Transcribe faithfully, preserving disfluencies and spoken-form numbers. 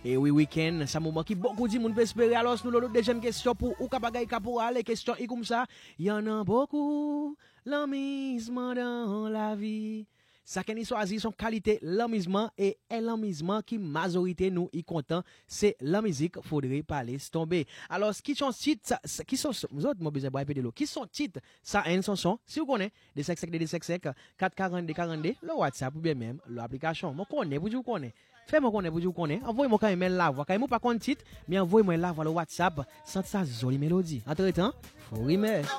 Et oui, week-end, c'est un moment qui beaucoup de monde peut espérer. Alors, nous l'autre deuxième question pour ou capagay caporal, les questions et comme ça, il y en a beaucoup, l'amusement dans la vie. Ça qu'on choisit son qualité l'amusement et l'amusement qui majorité nous y content c'est la musique faudrait pas laisser tomber. Alors qui sont titres qui sont vous autres moi besoin boire de l'eau qui sont titres ça une chanson si vous connaissez des sec sec des sec sec quatre quarante quarante le WhatsApp ou bien même l'application moi connais pour vous connais fais-moi connais pour vous connais envoyez-moi quand même la voix quand même pas compte titre mais envoyez-moi la voix le WhatsApp sans ça jolie mélodie entre temps faut rimer.